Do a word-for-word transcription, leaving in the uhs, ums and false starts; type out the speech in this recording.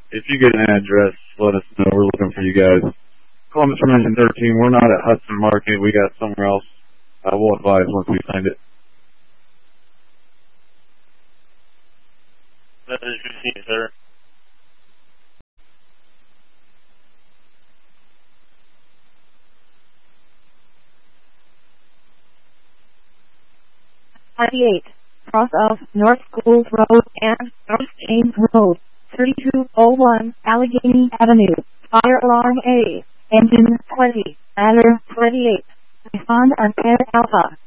if you get an address, let us know. We're looking for you guys. Columbus from Engine thirteen. We're not at Hudson Market. We got somewhere else. Uh, we'll advise once we find it. That is received, sir. ninety-eight, cross of North Schools Road and North James Road, thirty-two oh one Allegheny Avenue, fire alarm A, engine twenty, ladder twenty-eight, respond on Air Alpha.